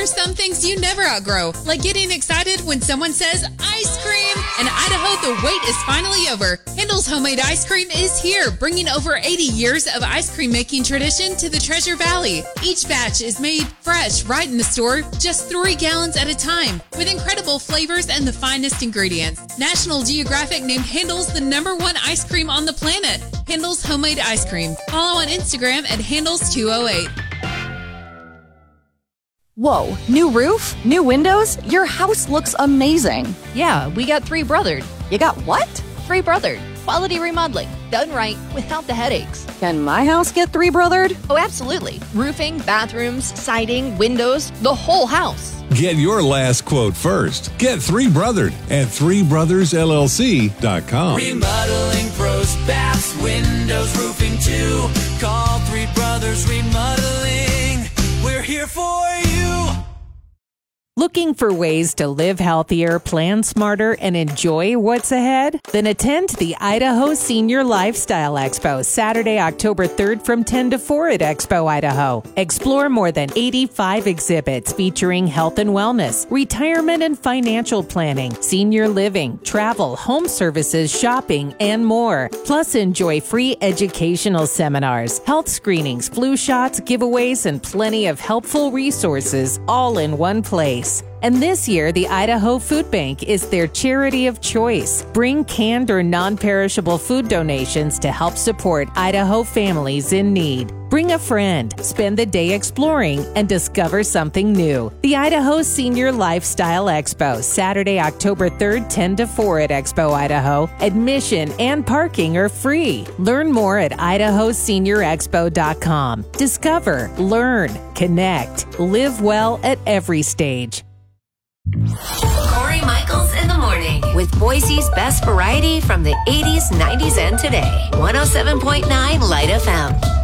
some things you never outgrow, like getting excited when someone says ice cream. In Idaho, the wait is finally over. Handel's Homemade Ice Cream is here, bringing over 80 years of ice cream making tradition to the Treasure Valley. Each batch is made fresh right in the store, just 3 gallons at a time, with incredible flavors and the finest ingredients. National Geographic named Handel's the #1 ice cream on the planet. Handel's Homemade Ice Cream. Follow on Instagram at Handles208. Whoa, new roof? New windows? Your house looks amazing. Yeah, we got 3-brothered. You got what? 3-brothered. Quality remodeling. Done right, without the headaches. Can my house get 3-brothered? Oh, absolutely. Roofing, bathrooms, siding, windows, the whole house. Get your last quote first. Get 3-brothered at 3brothersllc.com. Remodeling pros, baths, windows, roofing too. Call 3 Brothers Remodeling. We're here for you. Looking for ways to live healthier, plan smarter, and enjoy what's ahead? Then attend the Idaho Senior Lifestyle Expo, Saturday, October 3rd from 10 to 4 at Expo Idaho. Explore more than 85 exhibits featuring health and wellness, retirement and financial planning, senior living, travel, home services, shopping, and more. Plus, enjoy free educational seminars, health screenings, flu shots, giveaways, and plenty of helpful resources all in one place. And this year, the Idaho Food Bank is their charity of choice. Bring canned or non-perishable food donations to help support Idaho families in need. Bring a friend, spend the day exploring, and discover something new. The Idaho Senior Lifestyle Expo, Saturday, October 3rd, 10 to 4 at Expo Idaho. Admission and parking are free. Learn more at idahoseniorexpo.com. Discover, learn, connect, live well at every stage. Corey Michaels in the morning with Boise's best variety from the 80s, 90s, and today. 107.9 Light FM.